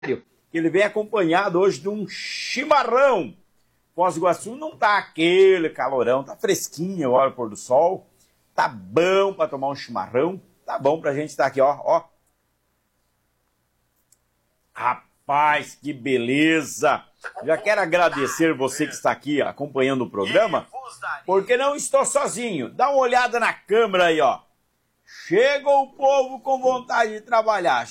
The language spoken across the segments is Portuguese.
Ele vem acompanhado hoje de um chimarrão. Foz do Iguaçu não tá aquele calorão, tá fresquinho agora o pôr do sol. Tá bom para tomar um chimarrão. Tá bom pra gente estar aqui, ó. Rapaz, que beleza! Já quero agradecer você que está aqui acompanhando o programa, porque não estou sozinho. Dá uma olhada na câmera aí, ó. Chegou o povo com vontade de trabalhar.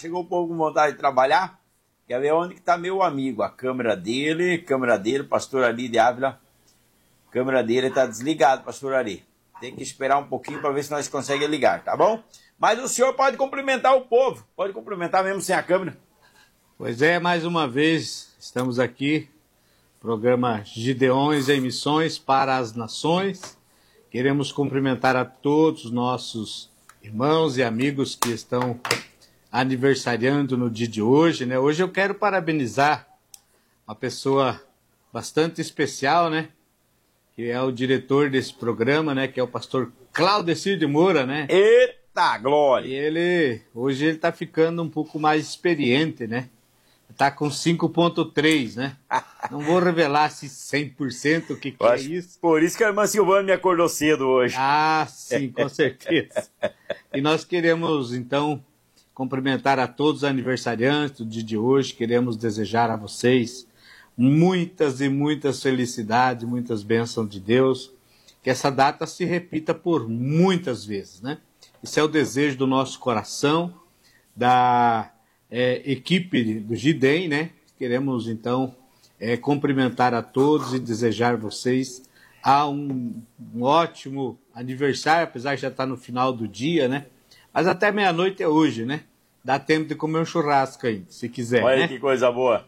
Quer ver onde que tá meu amigo? A câmera dele, pastor Ari de Ávila. A câmera dele tá desligada, pastor Ari. Tem que esperar um pouquinho para ver se nós conseguimos ligar, tá bom? Mas o senhor pode cumprimentar o povo. Pode cumprimentar mesmo sem a câmera. Pois é, mais uma vez estamos aqui, programa Gideões em Missões para as Nações. Queremos cumprimentar a todos os nossos irmãos e amigos que estão aniversariando no dia de hoje, né? Hoje eu quero parabenizar uma pessoa bastante especial, né? Que é o diretor desse programa, né? Que é o pastor Claudecir de Moura, né? Eita, glória! E hoje ele está ficando um pouco mais experiente, né? Está com 5.3, né? Não vou revelar se 100% o que é isso. Por isso que a irmã Silvana me acordou cedo hoje. Ah, sim, com certeza. E nós queremos, então, cumprimentar a todos os aniversariantes do dia de hoje. Queremos desejar a vocês muitas e muitas felicidades, muitas bênçãos de Deus. Que essa data se repita por muitas vezes, né? Esse é o desejo do nosso coração, da equipe do GIDEM, né? Queremos, então, cumprimentar a todos e desejar a vocês um ótimo aniversário, apesar de já estar no final do dia, né? Mas até meia-noite é hoje, né? Dá tempo de comer um churrasco aí, se quiser. Olha, né? Que coisa boa.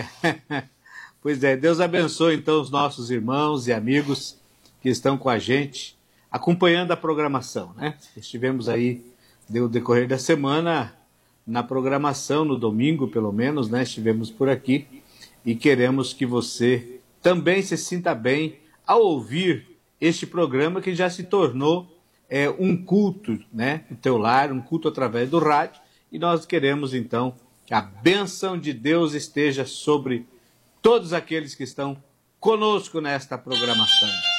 Pois é, Deus abençoe, então, os nossos irmãos e amigos que estão com a gente, acompanhando a programação, né? Estivemos aí, no decorrer da semana, na programação, no domingo, pelo menos, né? Estivemos por aqui e queremos que você também se sinta bem ao ouvir este programa que já se tornou um culto, né? No teu lar, um culto através do rádio, e nós queremos, então, que a bênção de Deus esteja sobre todos aqueles que estão conosco nesta programação.